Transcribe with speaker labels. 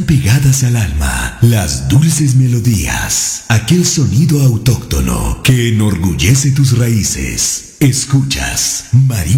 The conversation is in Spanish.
Speaker 1: pegadas al alma, las dulces melodías, aquel sonido autóctono que enorgullece tus raíces. Escuchas María